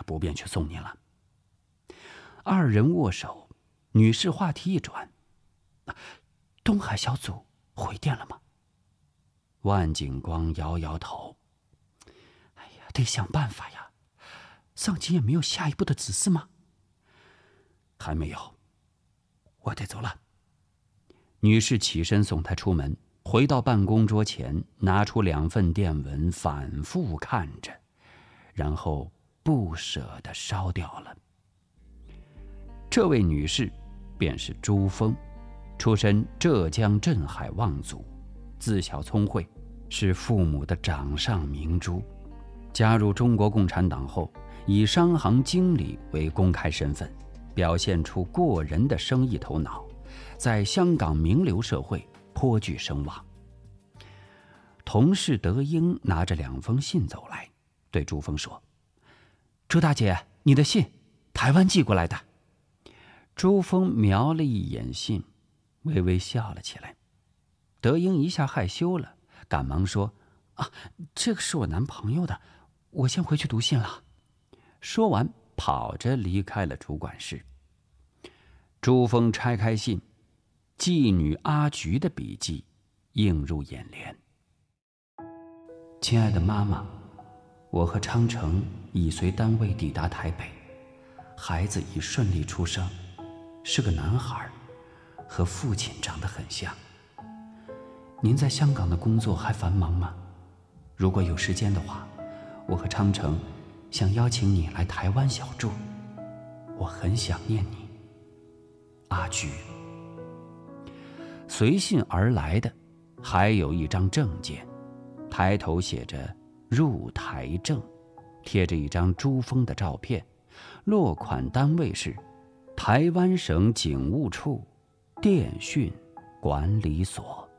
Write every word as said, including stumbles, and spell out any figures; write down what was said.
不便去送您了。二人握手，女士话题一转：“东海小组回电了吗？”万景光摇摇头：“哎呀，得想办法呀。上级也没有下一步的指示吗？”“还没有，我得走了。”女士起身送他出门，回到办公桌前，拿出两份电文反复看着，然后不舍地烧掉了。这位女士便是朱峰，出身浙江镇海望族，自小聪慧，是父母的掌上明珠。加入中国共产党后，以商行经理为公开身份，表现出过人的生意头脑，在香港名流社会颇具声望。同事德英拿着两封信走来，对朱峰说：“朱大姐，你的信，台湾寄过来的。”朱峰瞄了一眼信，微微笑了起来。德英一下害羞了，赶忙说：“啊，这个是我男朋友的，我先回去读信了。”说完，跑着离开了主管室。朱峰拆开信，妓女阿菊的笔记映入眼帘：“亲爱的妈妈，我和昌成已随单位抵达台北，孩子已顺利出生，是个男孩，和父亲长得很像。您在香港的工作还繁忙吗？如果有时间的话，我和昌成想邀请你来台湾小住，我很想念你。阿菊。”随信而来的还有一张证件，抬头写着入台证，贴着一张朱峰的照片，落款单位是台湾省警务处电讯管理所。